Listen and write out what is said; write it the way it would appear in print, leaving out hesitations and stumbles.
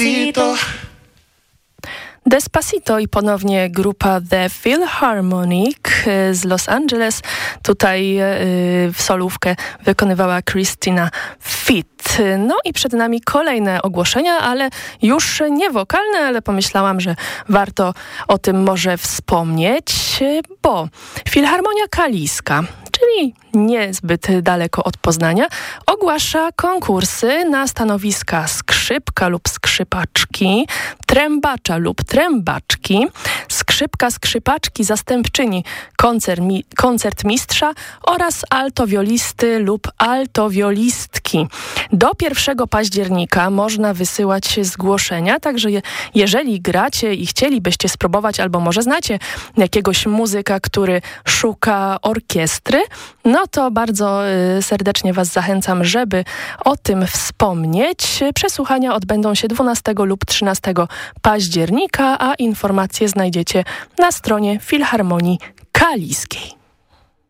Despacito. Despacito i ponownie grupa The Philharmonic z Los Angeles. Tutaj w solówkę wykonywała Christina Fit. No i przed nami kolejne ogłoszenia, ale już nie wokalne, ale pomyślałam, że warto o tym może wspomnieć, bo Filharmonia Kaliska, czyli niezbyt daleko od Poznania, ogłasza konkursy na stanowiska skrzypka lub skrzypaczki, trębacza lub trębaczki, skrzypka, skrzypaczki, zastępczyni, koncertmistrza oraz altowiolisty lub altowiolistki. Do 1 października można wysyłać zgłoszenia, także jeżeli gracie i chcielibyście spróbować, albo może znacie jakiegoś muzyka, który szuka orkiestry, no to bardzo serdecznie Was zachęcam, żeby o tym wspomnieć. Przesłuchania odbędą się 12 lub 13 października, a informacje znajdziecie na stronie Filharmonii Kaliskiej.